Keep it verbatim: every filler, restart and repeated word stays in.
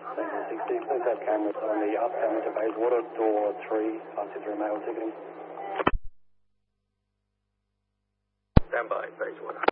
seven sixty, please have cameras on the upcoming to Bayswater, door three, R C three mail ticketing. Stand by, Bayswater.